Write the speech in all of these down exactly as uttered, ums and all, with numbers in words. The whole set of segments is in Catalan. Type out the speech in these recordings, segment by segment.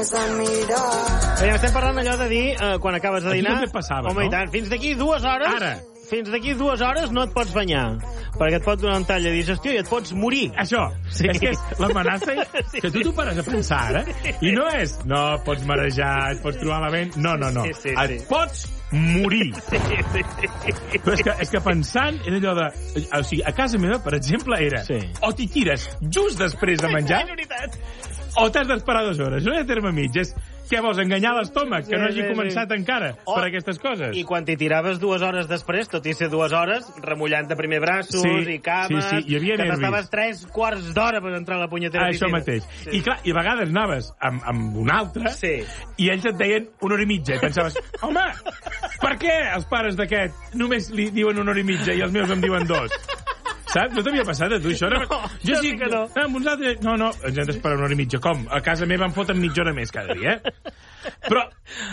Bé, estem parlant allò de dir, eh, quan acabes de dinar... Aquí també passava, home, no? i tant, fins d'aquí dues hores... Ara. Fins d'aquí dues hores no et pots banyar, perquè et pot donar un tall de digestió i et pots morir. Això, Sí. és que és l'amenaça Sí. que tu t'ho pares a pensar, ara, i no és, no, et pots marejar, et pots trobar la ment... No, no, no. Sí, sí, et sí. pots morir. Sí, sí, sí. Però és que, és que pensant era allò de... O sigui, a casa meva, per exemple, era... Sí. O t'hi tires just després de menjar, És veritat. o t'has d'esperar dues hores. No hi ha terme mig. És, què vols, enganyar l'estómac, que no Sí, hagi sí, començat sí. encara O- per aquestes coses? I quan t'hi tiraves dues hores després, tot i ser dues hores, remullant de primer braços Sí, i cames, sí, sí, hi havia que nervis. t'estaves tres quarts d'hora per entrar a la punyetera Això piscina. mateix. Sí. I clar, i a vegades anaves amb, amb un altre Sí. i ells et deien una hora i mitja i pensaves, home, per què els pares d'aquest només li diuen una hora i mitja i els meus em diuen dos? Saps? No t'havia passat a tu, això? No, jo sí que no. Amb uns altres... No, no, ens hem d'esperar una hora i mitja. Com? A casa meva em foten mitja hora més cada dia, eh? Però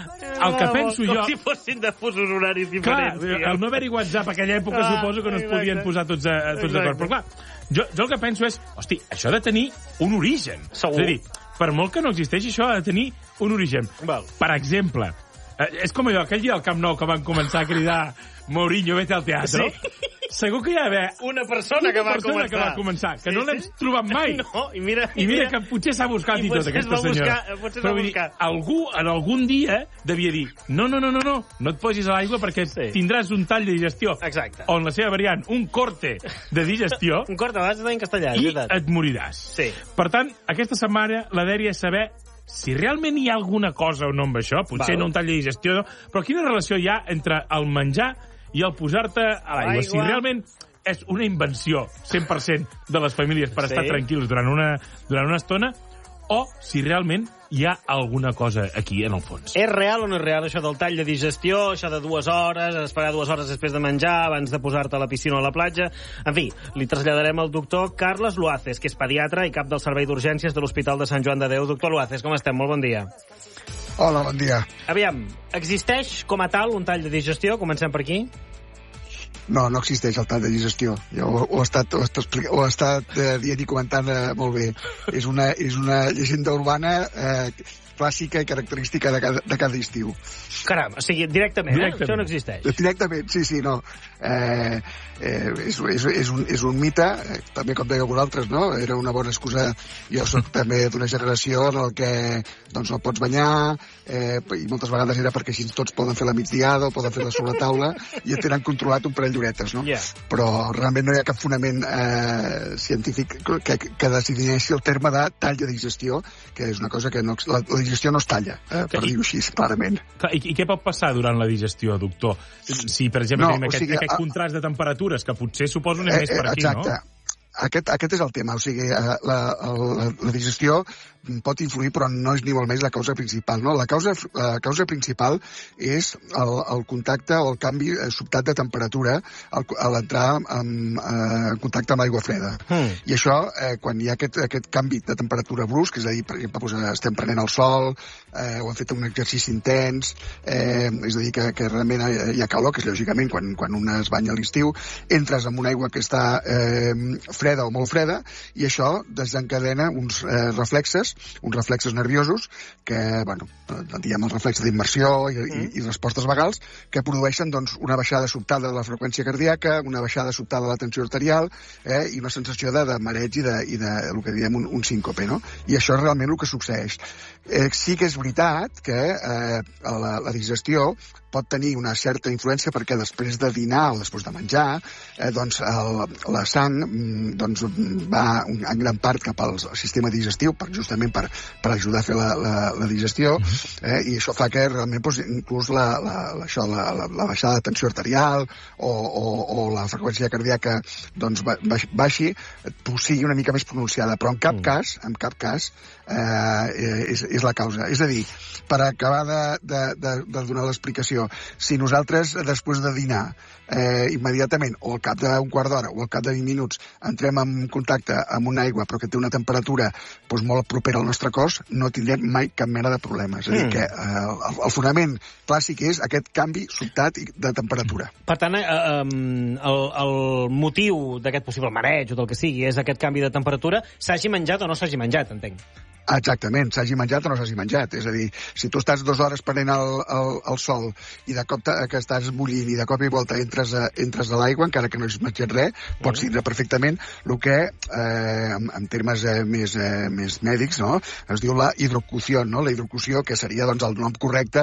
el que penso Com jo... si fossin de fusos horaris Clar, diferents. tio. al no haver-hi WhatsApp a aquella època Ah, suposo que no es exacte. podien posar tots, a, a tots Exacte. d'acord. Però clar, jo, jo el que penso és, hosti, això ha de tenir un origen. Segur. És a dir, per molt que no existeixi, això ha de tenir un origen. Val. Per exemple, eh, és com allò, aquell dia al Camp Nou que van començar a cridar Mourinho, vete al teatre. Sí. Segur que hi ha d'haver Una persona que una va persona començar. que va començar, que Sí, no l'hem sí. trobat mai. No, i mira... I mira que potser s'ha buscat I i tot, potser es aquesta va senyora. buscar, potser es Però va vull dir, buscar. algú en algun dia devia dir no, no, no, no, no, no et posis a l'aigua perquè Sí. tindràs un tall de digestió. Exacte. O en la seva variant, un corte de digestió Un cort abans de en castellà, és i veritat. et moriràs. Sí. Per tant, aquesta setmana la dèria és saber si realment hi ha alguna cosa o no amb això, potser Val. no un tall de digestió, però quina relació hi ha entre el menjar i el posar-te a l'aigua. L'aigua. Si realment és una invenció cent per cent de les famílies per Sí. estar tranquils durant una, durant una estona, o si realment hi ha alguna cosa aquí en el fons. És real o no és real això del tall de digestió, això de dues hores, esperar dues hores després de menjar, abans de posar-te a la piscina o a la platja? En fi, li traslladarem al doctor Carles Luaces, que és pediatre i cap del Servei d'Urgències de l'Hospital de Sant Joan de Déu. Doctor Luaces, com estem? Molt bon dia. Hola, bon dia. Aviam, existeix com a tal un tall de digestió? Comencem per aquí. No, no existeix el tall de digestió. Jo ho, ho he estat, ho he estat, explica- ho he estat eh, dient i comentant eh, molt bé. És una, és una llegenda urbana eh, clàssica i característica de cada, de cada estiu. Caram, o sigui, directament, Directament. Eh? Això no existeix. Directament, sí, sí, no. Eh, eh, és, és, és, un, és un mite, eh, també com dèieu vosaltres, no? Era una bona excusa. Jo soc també d'una generació en el que doncs, no pots banyar, eh, i moltes vegades era perquè així tots poden fer la migdiada o poden fer la sobretaula i et tenen controlat un parell d'horetes, no? Yeah. Però realment no hi ha cap fonament eh, científic que, que decideixi el terme de tall de digestió, que és una cosa que no, la, la digestió no es talla, eh, per I- dir-ho així, clarament. Clar, I, I què pot passar durant la digestió, doctor? Si, per exemple, No, tenim o aquest, sigui, aquest a- contrast de temperatures, que potser suposo anem més per aquí, exacte. no? Aquest, aquest és el tema, o sigui, eh, la, la, la digestió pot influir, però no és ni molt més la causa principal, no? La causa, la causa principal és el, el contacte o el canvi eh, sobtat de temperatura al, a l'entrar en, eh, en contacte amb l'aigua freda. Hmm. I això, eh, quan hi ha aquest, aquest canvi de temperatura brusc, és a dir, per exemple, doncs, estem prenent el sol, eh, o hem fet un exercici intens, eh, és a dir, que, que realment hi ha calor, que és lògicament quan, quan un es banya a l'estiu, entres en una aigua que està eh, freda o molt freda, i això desencadena uns eh, reflexes, uns reflexes nerviosos, que, bueno, en diem els reflexes d'immersió i, i, i respostes vagals, que produeixen, doncs, una baixada sobtada de la freqüència cardíaca, una baixada sobtada de la tensió arterial, eh, i una sensació de, de mareig i de, i de el que diem un, un síncope, no? I això és realment el que succeeix. Eh, sí que és veritat que eh, la, la digestió pot tenir una certa influència perquè després de dinar o després de menjar, eh, doncs el, la sang mm, doncs, va un, en gran part cap al sistema digestiu, per, justament per, per ajudar a fer la, la, la digestió, eh, i això fa que realment doncs, inclús la, la, la, això, la, la, la baixada de tensió arterial o, o, o la freqüència cardíaca doncs, ba, baixi, doncs, sigui una mica més pronunciada, però en cap mm. cas, en cap cas eh, és, és la causa. És a dir, per acabar de, de, de, de donar l'explicació, si nosaltres, després de dinar, eh, immediatament, o al cap d'un quart d'hora, o al cap de vint minuts, entrem en contacte amb una aigua, però que té una temperatura doncs, molt propera al nostre cos, no tindrem mai cap mena de problema. És a dir, Mm. que eh, el, el fonament clàssic és aquest canvi sobtat de temperatura. Per tant, eh, eh, el, el motiu d'aquest possible mareig o del que sigui és aquest canvi de temperatura, s'hagi menjat o no s'hagi menjat, entenc. Exactament, s'hagi menjat o no s'hagi menjat. És a dir, si tu estàs dues hores prenent el, el, el sol i de cop que estàs bullint i de cop i volta entres a, entres a l'aigua, encara que no hagis menjat res, pots tindre perfectament el que, eh, en, en termes eh, més, eh, més mèdics, no? Es diu la hidrocució, no? La hidrocució, que seria doncs, el nom correcte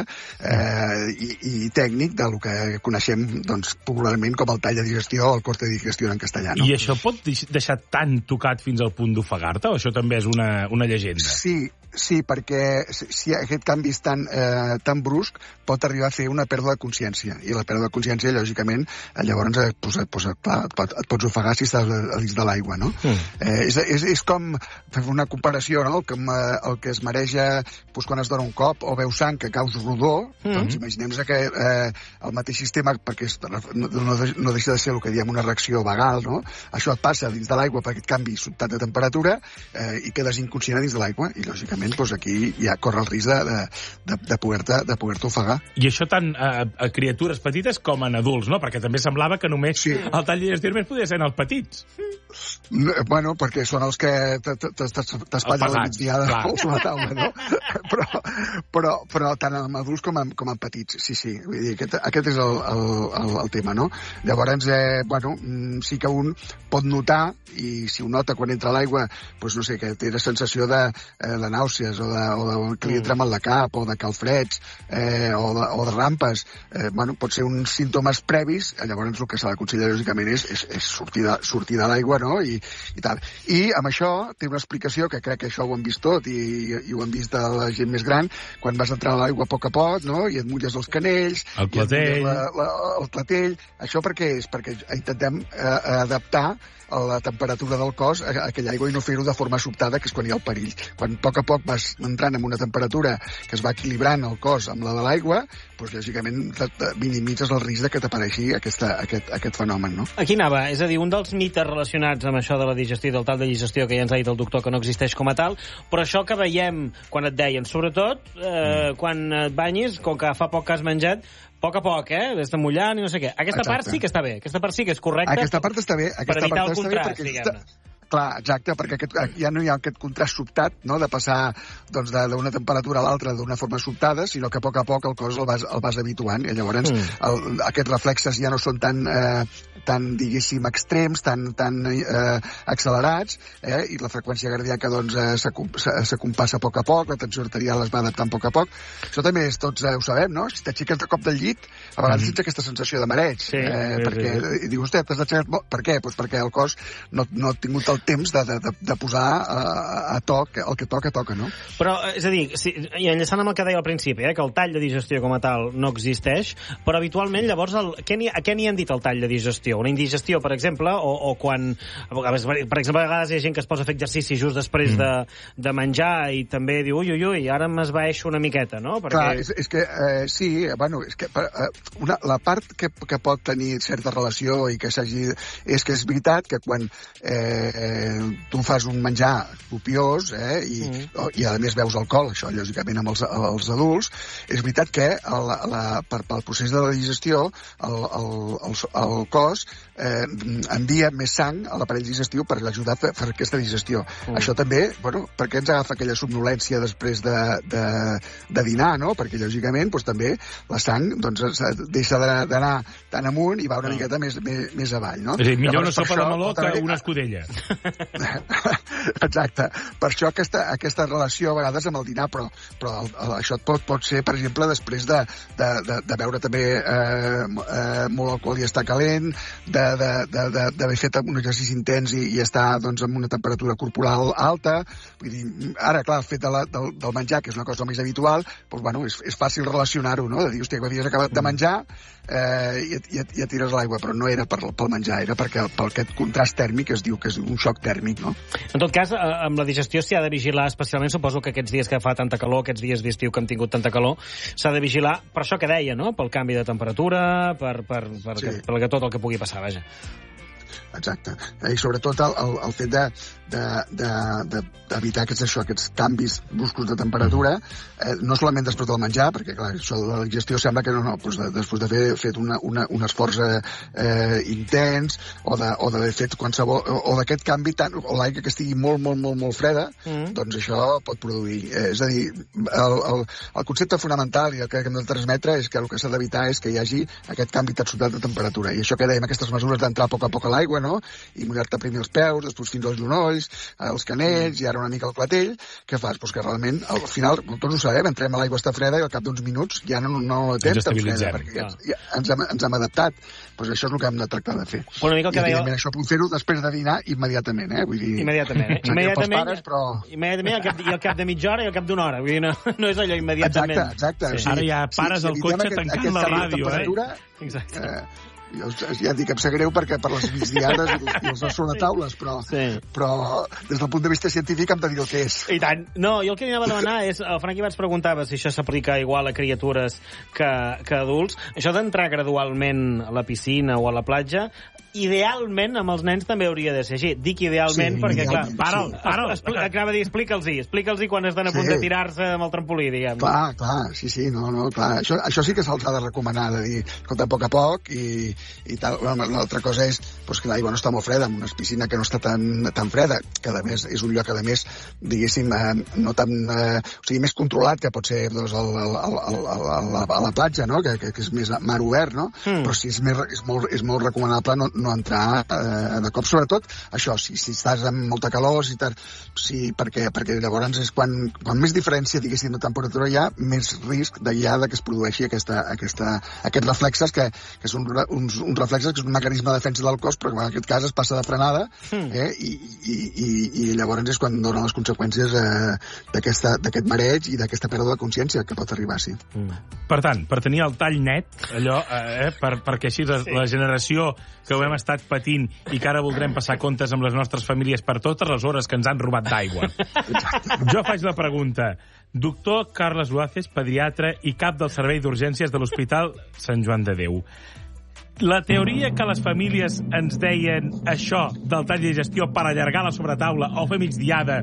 eh, i, i tècnic del que coneixem doncs, popularment com el tall de digestió o el corte de digestió en castellà. No? I això pot deixar tan tocat fins al punt d'ofegar-te, o això també és una, una llegenda? Sí, sí, perquè si aquest canvi és tan, eh, tan brusc pot arribar a fer una pèrdua de consciència. I la pèrdua de consciència, lògicament, llavors eh, pues, pues, clar, et, et pots ofegar si estàs a dins de l'aigua, no? Mm. Eh, és, és, és com fer una comparació, no? El que, el que es mareja pues, quan es dona un cop o veu sang que caus rodó, mm. doncs imaginem-nos que eh, el mateix sistema, perquè és, no, no deixa de ser el que diem una reacció vagal, no? Això et passa dins de l'aigua per aquest canvi sobtat de temperatura eh, i quedes inconscient dins de l'aigua i, lògicament, doncs aquí ja corre el risc de, de, de, de poder-te de poder ofegar. I això tant a, a criatures petites com en adults, no? Perquè també semblava que només sí. el tall digestiu només podia ser en els petits. No, bueno, perquè són els que t'espatllen la migdiada a la taula, no? Però, però, però tant en adults com en, com en petits, sí, sí. Vull dir, aquest, aquest és el, el, el, el tema, no? Llavors, eh, bueno, sí que un pot notar, i si ho nota quan entra a l'aigua, doncs no sé, que té la sensació de, eh, de nàusees o, de, o de, que li entra mal de cap o de calfreds eh, o, de, o de rampes. Eh, bueno, pot ser uns símptomes previs, llavors el que s'ha d'aconsellar lògicament és, és, és sortir de, sortir de l'aigua, no? I, i tal. I amb això té una explicació, que crec que això ho hem vist tot i, i ho hem vist de la gent més gran, quan vas entrar a l'aigua a poc a poc, no? I et mulles els canells, el clatell, la, la, el clatell. Això per què és? Perquè intentem eh, adaptar a la temperatura del cos a aquella aigua i no fer-ho de forma sobtada, que és quan hi ha el perill. Quan a poc a poc vas entrant en una temperatura que es va equilibrant el cos amb la de l'aigua, doncs lògicament minimitzes el risc de que t'apareixi aquesta, aquest, aquest fenomen, no? Aquí anava, és a dir, un dels mites relacionats amb això de la digestió i del tall de digestió, que ja ens ha dit el doctor que no existeix com a tal, però això que veiem quan et deien, sobretot eh, quan et banyis, com que fa poc que has menjat, a poc a poc, eh? Des de mullant i no sé què. Aquesta Exacte. part sí que està bé, aquesta part sí que és correcta. Aquesta part està bé, aquesta per evitar part el contrast, està bé diguem-ne. Clar, exacte, perquè aquest, ja no hi ha aquest contrast sobtat, no?, de passar doncs, d'una temperatura a l'altra d'una forma sobtada, sinó que a poc a poc el cos el vas, el vas habituant, i llavors mm. el, aquests reflexes ja no són tan, eh, tan diguéssim, extrems, tan, tan eh, accelerats, eh, i la freqüència cardíaca doncs, eh, s'acompassa a poc a poc, la tensió arterial es va adaptant a poc a poc. Això també és, tots eh, ho sabem, no? Si t'aixeques de cop del llit, a vegades mm. tens aquesta sensació de mareig, sí, eh, sí, perquè, sí. i dius, hòstia, t'has d'aixecar... Per què? Pues perquè el cos no, no ha tingut el temps de, de, de posar a, a toc el que toca, toca, no? Però, és a dir, si, i enllaçant amb el que deia al principi, eh, que el tall de digestió com a tal no existeix, però habitualment, llavors, el, què ni, a què n'hi han dit el tall de digestió? Una indigestió, per exemple, o, o quan... Per exemple, a vegades hi ha gent que es posa a fer exercici just després mm. de, de menjar i també diu, ui, ui, ui, ara m'esvaeixo una miqueta, no? Perquè... Clar, és, és que, eh, sí, bueno, és que eh, una, la part que, que pot tenir certa relació i que s'hagi... És que és veritat que quan eh, tu fas un menjar copiós eh, i, mm. i a més veus alcohol, això lògicament amb els, els adults, és veritat que el, la, per, pel procés de la digestió el, el, el, el cos eh, envia més sang a l'aparell digestiu per ajudar a fer, fer aquesta digestió. Mm. Això també, bueno, perquè ens agafa aquella somnolència després de, de, de dinar, no? Perquè lògicament doncs, també la sang doncs, deixa d'anar tan amunt i va una mm. miqueta més, més, més avall, no? És a dir, millor Llavors, una sopa de meló que una escudella. Exacte. Per això aquesta, aquesta relació a vegades amb el dinar, però, però el, el, això pot, pot ser, per exemple, després de, de, de, de beure també eh, eh, molt alcohol i estar calent, d'haver fet un exercici intens i, i estar doncs, amb una temperatura corporal alta. Vull dir, ara, clar, el fet de la, del, del menjar, que és una cosa més habitual, doncs, bueno, és, és fàcil relacionar-ho, no? De dir, hòstia, que havies acabat de menjar eh, i, i, i et tires a l'aigua, però no era per, pel menjar, era perquè per aquest contrast tèrmic es diu que és un xoc tèrmic, no? En tot cas, amb la digestió s'hi ha de vigilar especialment, suposo que aquests dies que fa tanta calor, aquests dies d'estiu que hem tingut tanta calor, s'ha de vigilar per això que deia, no? Pel canvi de temperatura, per, per, per, sí. per, per tot el que pugui passar, vaja. exacte. I sobretot el, el, el fet de, de, de, de, d'evitar aquests, això, aquests canvis bruscos de temperatura, eh, no solament després del menjar, perquè clar, això de la digestió sembla que no, no, doncs de, després d'haver fet una, una, un esforç eh, intens, o d'haver fet qualsevol, o, o d'aquest canvi tant, o l'aigua que estigui molt, molt, molt, molt freda, mm. doncs això pot produir. Eh, és a dir, el, el, el concepte fonamental i el que hem de transmetre és que el que s'ha d'evitar és que hi hagi aquest canvi tan sobtat de temperatura. I això que dèiem, aquestes mesures d'entrar a poc a poc a l'aigua, no? I mullar-te primer els peus, després fins als genolls, els canells, i ara una mica el clatell, què fas? Pues que realment, al final, tots ho sabem, entrem a l'aigua està freda i al cap d'uns minuts ja no, no la tens tan freda, perquè ja, ja ens, hem, ens hem adaptat. Pues això és el que hem de tractar de fer. Una mica el que I evidentment deia... això puc fer-ho després de dinar immediatament, eh? Vull dir... Immediatament, eh? Immediatament, pares, però... immediatament al cap, i al cap de mitja hora i al cap d'una hora. Vull dir, no, no és allò immediatament. Exacte, exacte. Sí. O sigui, ara ja pares si, el si cotxe aquest, tancant aquest la ràdio, eh? Exacte. Eh, jo ja et dic, em sap greu perquè per les migdiades i, i els sobretaules, però, sí. però des del punt de vista científic hem de dir el que és. I tant. No, jo el que anava a demanar és, el Franqui abans preguntava si això s'aplica igual a criatures que, que adults. Això d'entrar gradualment a la piscina o a la platja, idealment amb els nens també hauria de ser així. Dic idealment sí, perquè, idealment, clar, para'l, sí. para'l. Expl acaba de dir, explica'ls-hi, explica'ls quan estan a punt sí. de tirar-se amb el trampolí, diguem. Clar, clar, sí, sí, no, no, clar. Això, això sí que se'ls ha de recomanar, de dir, escolta, a poc a poc, i, i tal. L'altra cosa és pues, que l'aigua no està molt freda, en una piscina que no està tan, tan freda, que a més és un lloc, a més, diguéssim, eh, no tan... Eh, o sigui, més controlat, que pot ser doncs, el, el, el, el, el, a, la, a la platja, no?, que, que, que és més mar obert, no? Mm. Però sí, és, més, és, molt, és molt recomanable no, no entrar eh, de cop, sobretot això, si, si estàs amb molta calor, si si, perquè, perquè llavors és quan, quan més diferència, diguéssim, de temperatura hi ha, més risc de ja de que es produeixi aquesta, aquesta, aquests reflexes, que, que són uns, uns reflexes que és un mecanisme de defensa del cos, però en aquest cas es passa de frenada, eh, i, i, i, i llavors és quan donen les conseqüències eh, d'aquest mareig i d'aquesta pèrdua de consciència que pot arribar, sí. Mm. Per tant, per tenir el tall net, allò, eh, per, perquè així la, sí. la generació que ho hem estat patint i que ara voldrem passar comptes amb les nostres famílies per totes les hores que ens han robat d'aigua. Jo faig la pregunta. Doctor Carles Luaces, pediatre i cap del servei d'urgències de l'Hospital Sant Joan de Déu. La teoria que les famílies ens deien això del tall de digestió per allargar la sobretaula o fer migdiada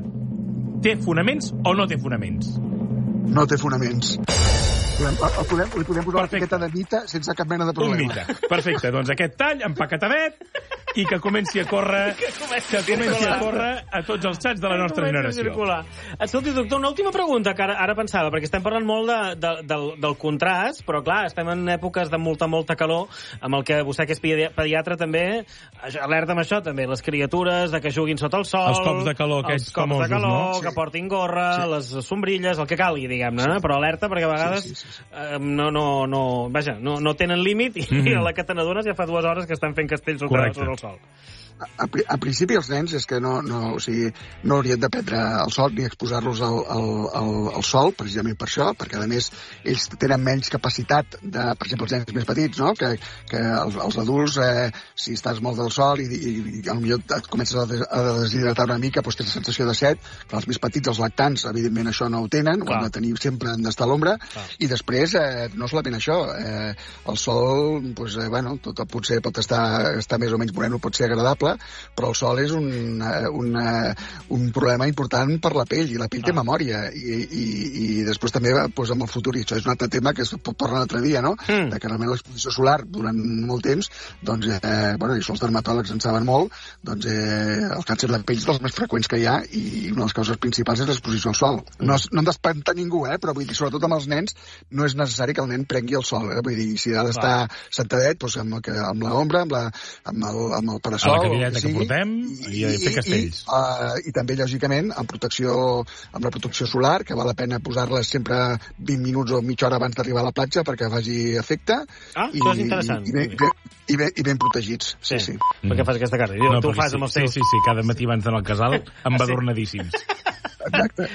té fonaments o no té fonaments? No té fonaments. Podem, el podem, li podem posar Perfecte. Una etiqueta de mite sense cap mena de problema. Un mite. Perfecte. Doncs aquest tall, empaquetadet, i que comenci a córrer que comenci, que comenci a córrer a tots els xats de la nostra generació. Escolti, doctor, una última pregunta que ara, ara pensava, perquè estem parlant molt de, de, del, del contrast, però clar, estem en èpoques de molta, molta calor, amb el que vostè que és pediatre també, alerta amb això també, les criatures, de que juguin sota el sol, els cops de calor aquests famosos, de calor, no? Que Sí. portin gorra, sí. les sombrilles, el que calgui, diguem-ne, sí. però alerta perquè a vegades sí, sí, sí, sí. Eh, no, no, no, vaja, no, no tenen límit i mm. a la que te n'adones ja fa dues hores que estan fent castells sobre, sobre el sol. A, a principi els nens és que no, no, o sigui, no haurien de prendre el sol ni exposar-los al, al, al, al sol, precisament per això, perquè a més ells tenen menys capacitat, de, per exemple els nens més petits, no? que, que els, els adults, eh, si estás molt del sol i, i, i potser et comences a, des, a deshidratar una mica, doncs tens la sensació de set, que els més petits, els lactants, evidentment això no ho tenen, Clar. Ho han de tenir sempre, han d'estar a l'ombra, i després, eh, no solament això, eh, el sol, doncs, eh, bueno, tot potser pot estar, estar més o menys moreno, pot ser agradable, però el sol és un, un, un problema important per la pell, i la pell ah. té memòria, i, i, i després també pues, amb el futur, i això és un altre tema que es pot parlar un altre dia, no? Mm. De que realment l'exposició solar durant molt temps, doncs, eh, bueno, i això els dermatòlegs en saben molt, doncs eh, el càncer de pell és dels més freqüents que hi ha, i una de les causes principals és l'exposició al sol. Mm. No, no en despenta ningú, eh, però vull dir, sobretot amb els nens, no és necessari que el nen prengui el sol, eh? Vull dir, si ha d'estar ah. sentadet, doncs amb, amb l'ombra, amb, la, amb, el, amb el parasol, que sí, portem i, i, i fer castells. I, uh, I també, lògicament, amb protecció, amb la protecció solar, que val la pena posar-la sempre vint minuts o mitja hora abans d'arribar a la platja perquè faci efecte. Ah, i, això és interessant. I, i, i, i, ben, i ben protegits. Sí, sí. sí. Mm. Perquè fas aquesta carta. No, tu ho fas sí, amb els teus. Sí, sí, sí, cada matí abans d'anar al casal, embadornadíssims. Exacte.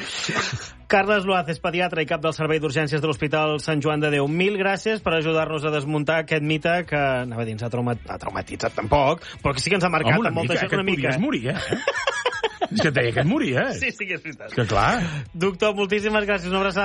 Carles Luaces, pediatre i cap del servei d'urgències de l'Hospital Sant Joan de Déu. Mil gràcies per ajudar-nos a desmuntar aquest mite que, anava a dir, ens ha, traumat, ha traumatitzat tampoc, però que sí que ens ha marcat Home, amb molta mica, gent una mica. Aquest moria, eh? És que et deia que et moria, eh? Sí, sí que és veritat. És que clar. Doctor, moltíssimes gràcies. Una abraçada.